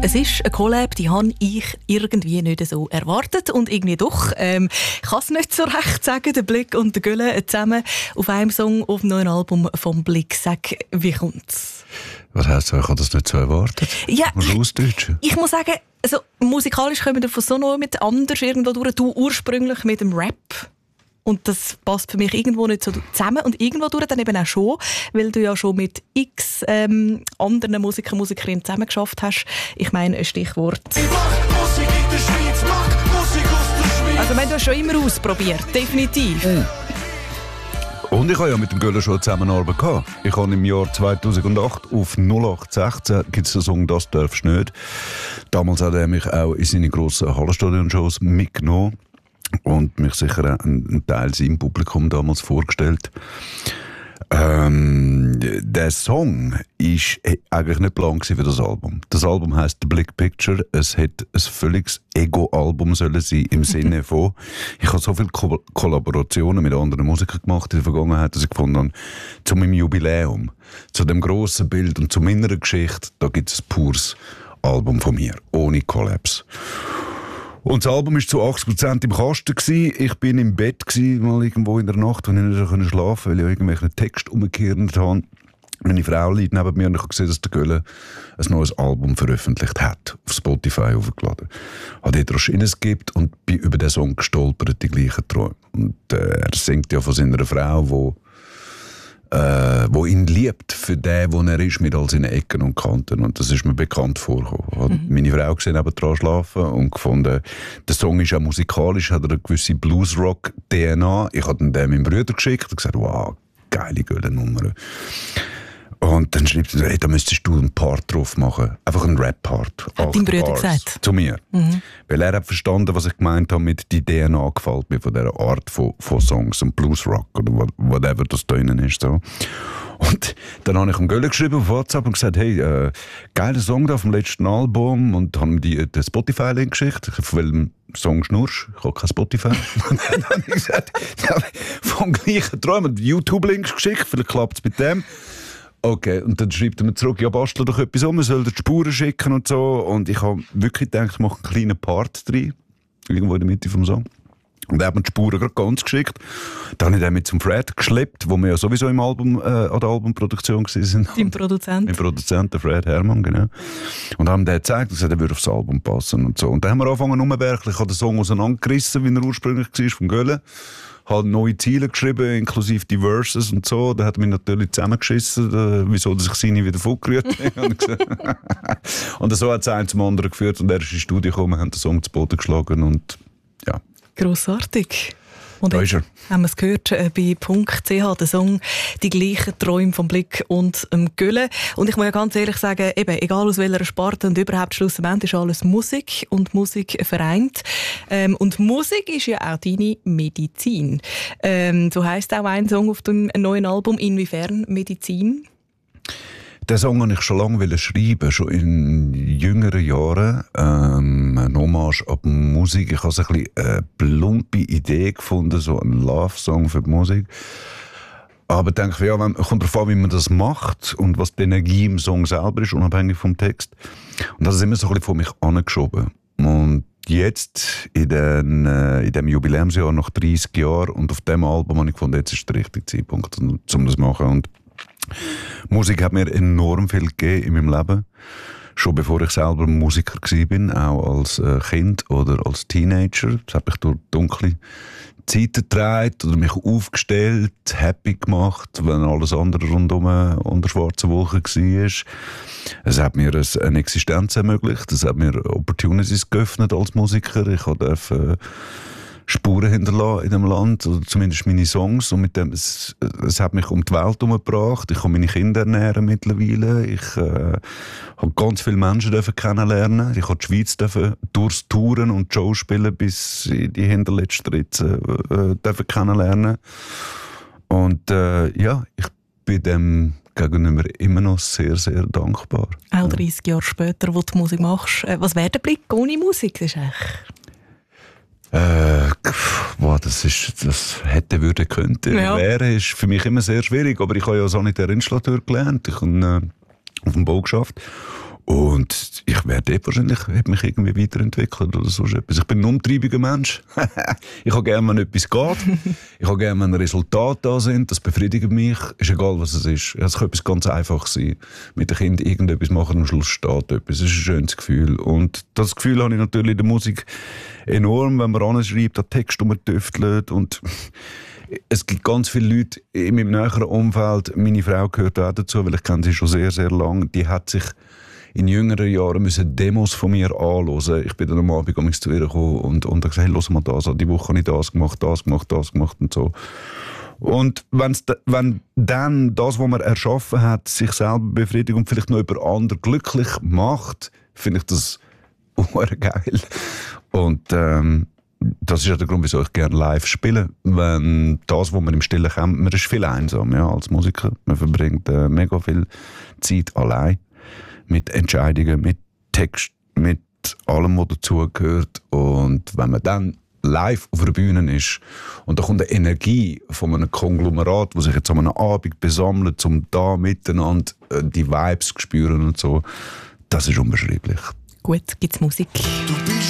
Es ist eine Collab, die habe ich irgendwie nicht so erwartet und irgendwie doch. Ich kann es nicht so recht sagen, der Blick und der Gülle zusammen auf einem Song auf dem neuen Album vom Blick. Sag, wie kommt's? Was heisst, ich habe das nicht so erwartet? Ja, ich muss sagen, also, musikalisch kommen wir von so noch mit anders irgendwo durch. Du ursprünglich mit dem Rap. Und das passt für mich irgendwo nicht so zusammen. Und irgendwo durch dann eben auch schon, weil du ja schon mit x anderen Musikerinnen zusammengearbeitet hast. Ich meine, ein Stichwort. Ich mach Musik in der Schweiz, mach Musik aus der Schweiz. Also, du hast schon immer ausprobiert, definitiv. Und ich habe ja mit dem Göller schon Zusammenarbeit gehabt. Ich habe im Jahr 2008 auf 0816 gibt es den Song «Das darfst du nicht». Damals hat er mich auch in seine grossen Hallenstadion-Shows mitgenommen und mich sicher einen Teil seinem Publikum damals vorgestellt. Der Song ist eigentlich nicht geplant für das Album. Das Album heisst «The Big Picture». Es hätte ein völliges Ego-Album sollen sein, im Sinne von, ich habe so viele Kollaborationen mit anderen Musikern gemacht in der Vergangenheit, dass ich gefunden habe, zu meinem Jubiläum, zu dem grossen Bild und zu meiner Geschichte, da gibt es ein pures Album von mir, ohne Collabs. Und das Album war zu 80% im Kasten gewesen. Ich bin im Bett gewesen, mal irgendwo in der Nacht, wo ich nicht schlafen konnte, weil ich irgendwelche Texte umgekehrt habe. Meine Frau liegt neben mir und ich habe gesehen, dass der Göller ein neues Album veröffentlicht hat, auf Spotify hochgeladen. Hat dort Roschines gibt und bin über den Song gestolpert, die gleichen Träume. Und er singt ja von seiner Frau, wo ihn liebt für den, wo er ist, mit all seinen Ecken und Kanten. Und das ist mir bekannt vorgekommen. Hat meine Frau gesehen, nebendran schlafen und gefunden, der Song ist auch musikalisch, hat eine gewisse Bluesrock-DNA. Ich habe den meinem Bruder geschickt und gesagt, wow, geile Göller-Nummer. Und dann schreibt er, hey, da müsstest du einen Part drauf machen. Einfach einen Rap-Part. Hat dein Bruder gesagt? Zu mir. Weil er hat verstanden, was ich gemeint habe mit die DNA gefällt mir von dieser Art von Songs und Bluesrock oder whatever das da drin ist. So. Und dann habe ich ihm Göller geschrieben auf WhatsApp und gesagt, hey, geiler Song da vom letzten Album und habe ihm den Spotify-Link geschickt. Von welchem Song schnurst? Ich habe kein Spotify. Und dann habe ich gesagt, ja, vom gleichen Träumen YouTube-Links geschickt, vielleicht klappt es mit dem. Okay, und dann schreibt er mir zurück, ja, bastel doch etwas um, wir sollen die Spuren schicken und so. Und ich habe wirklich gedacht, ich mache einen kleinen Part drin, irgendwo in der Mitte vom Song. Und er hat mir die Spuren gerade ganz geschickt. Dann habe ich den mit zum Fred geschleppt, wo wir ja sowieso im Album, an der Albumproduktion waren. Dein Produzent. Mein Produzent, der Fred Herrmann, genau. Und haben dem gezeigt, dass er würde aufs Album passen und so. Und dann haben wir angefangen rumwerkeln. Ich habe den Song auseinandergerissen, wie er ursprünglich war, vom Göller. Habe neue Ziele geschrieben, inklusive die Verses und so. Da hat er mich natürlich zusammengeschissen, wieso dass ich seine wieder vorgerührt habe. Und so hat es eins zum anderen geführt. Und er ist ins Studio gekommen, haben den Song zu Boden geschlagen und ja. Grossartig. Und Da ist er. Haben wir es gehört bei .ch, der Song «Die gleichen Träume vom Blick und Gülle». Und ich muss ja ganz ehrlich sagen, eben, egal aus welcher Sparte und überhaupt schlussendlich ist alles Musik und Musik vereint. Und Musik ist ja auch deine Medizin. So heisst auch ein Song auf dem neuen Album. Inwiefern Medizin? Den Song wollte ich schon lange schreiben, schon in jüngeren Jahren. Ein Hommage an die Musik. Ich habe so ein bisschen eine plumpe Idee gefunden, so ein Love-Song für die Musik. Aber ich denke, ja, kommt darauf an, wie man das macht und was die Energie im Song selber ist, unabhängig vom Text. Und das ist immer so ein bisschen von mich angeschoben. Und jetzt, in dem Jubiläumsjahr, nach 30 Jahren und auf dem Album, habe ich gefunden, jetzt ist der richtige Zeitpunkt, um das zu machen. Und Musik hat mir enorm viel gegeben in meinem Leben. Schon bevor ich selber Musiker war, auch als Kind oder als Teenager. Das hat mich durch dunkle Zeiten getragen oder mich aufgestellt, happy gemacht, wenn alles andere rundum unter schwarzen Wolken war. Es hat mir eine Existenz ermöglicht, es hat mir Opportunities geöffnet als Musiker. Ich durfte Spuren hinterlassen in dem Land, oder zumindest meine Songs. Und mit dem, es hat mich um die Welt herumgebracht. Ich kann meine Kinder ernähren mittlerweile. Ich habe ganz viele Menschen kennenlernen. Ich habe die Schweiz durchs Touren und Show spielen bis in die hinterletzte Ritze kennenlernen. Und ja, ich bin dem gegenüber immer noch sehr, sehr dankbar. Auch 30 Jahre später, wo du Musik machst. Was wäre der Blick ohne Musik? Das ist echt... das hätte, würde, könnte, wäre, ist für mich immer sehr schwierig. Aber ich habe ja Sanitär-Installateur gelernt. Ich habe auf dem Bau geschafft. Und ich werde wahrscheinlich mich irgendwie weiterentwickelt oder so etwas. Ich bin ein umtriebiger Mensch. Ich habe gerne, wenn etwas geht. Ich habe gerne, wenn Resultate da sind. Das befriedigt mich. Ist egal, was es ist. Es kann etwas ganz Einfaches sein. Mit dem Kind irgendetwas machen, am Schluss steht etwas. Das ist ein schönes Gefühl. Und das Gefühl habe ich natürlich in der Musik enorm, wenn man anschreibt, den Text tüftelt und es gibt ganz viele Leute in meinem näheren Umfeld, meine Frau gehört auch dazu, weil ich kenne sie schon sehr, sehr lange, die hat sich in jüngeren Jahren müssen Demos von mir anhören. Ich bin dann am Abend zu ihr gekommen und habe gesagt, hey, hör mal das an, die Woche habe ich das gemacht und so. Und wenn dann das, was man erschaffen hat, sich selber befriedigt und vielleicht noch über andere glücklich macht, finde ich das geil. Und das ist ja der Grund, wieso ich gerne live spiele. Wenn das, was man im Stillen kennt, man ist viel einsam, ja, als Musiker. Man verbringt mega viel Zeit allein mit Entscheidungen, mit Text, mit allem, was dazugehört. Und wenn man dann live auf der Bühne ist und da kommt eine Energie von einem Konglomerat, das sich jetzt an einem Abend besammelt, um da miteinander die Vibes zu spüren und so, das ist unbeschreiblich. Gut, gibt's Musik. Du bist